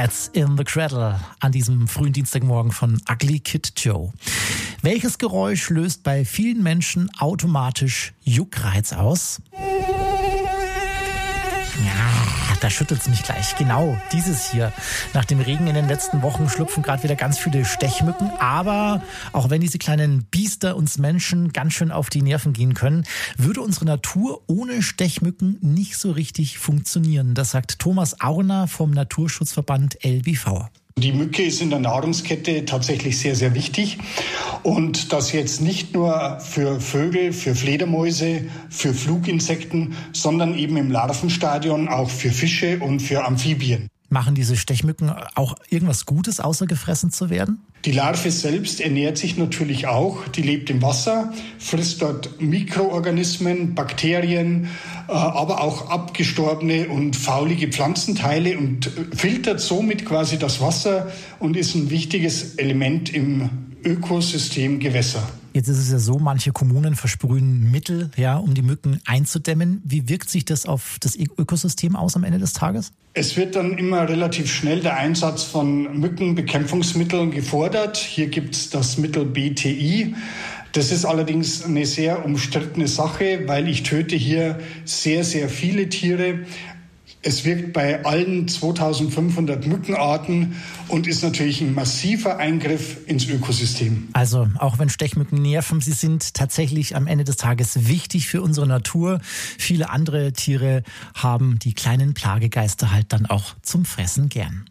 Cats in the Cradle an diesem frühen Dienstagmorgen von Ugly Kid Joe. Welches Geräusch löst bei vielen Menschen automatisch Juckreiz aus? Ja, da schüttelt's mich gleich. Genau, dieses hier. Nach dem Regen in den letzten Wochen schlüpfen gerade wieder ganz viele Stechmücken. Aber auch wenn diese kleinen Biester uns Menschen ganz schön auf die Nerven gehen können, würde unsere Natur ohne Stechmücken nicht so richtig funktionieren. Das sagt Thomas Aurner vom Naturschutzverband LBV. Die Mücke ist in der Nahrungskette tatsächlich sehr, sehr wichtig. Und das jetzt nicht nur für Vögel, für Fledermäuse, für Fluginsekten, sondern eben im Larvenstadion auch für Fische und für Amphibien. Machen diese Stechmücken auch irgendwas Gutes, außer gefressen zu werden? Die Larve selbst ernährt sich natürlich auch. Die lebt im Wasser, frisst dort Mikroorganismen, Bakterien, aber auch abgestorbene und faulige Pflanzenteile und filtert somit quasi das Wasser und ist ein wichtiges Element im Ökosystem Gewässer. Jetzt ist es ja so, manche Kommunen versprühen Mittel, ja, um die Mücken einzudämmen. Wie wirkt sich das auf das Ökosystem aus am Ende des Tages? Es wird dann immer relativ schnell der Einsatz von Mückenbekämpfungsmitteln gefordert. Hier gibt es das Mittel BTI. Das ist allerdings eine sehr umstrittene Sache, weil ich töte hier sehr, sehr viele Tiere. Es wirkt bei allen 2500 Mückenarten und ist natürlich ein massiver Eingriff ins Ökosystem. Also auch wenn Stechmücken nerven, sie sind tatsächlich am Ende des Tages wichtig für unsere Natur. Viele andere Tiere haben die kleinen Plagegeister halt dann auch zum Fressen gern.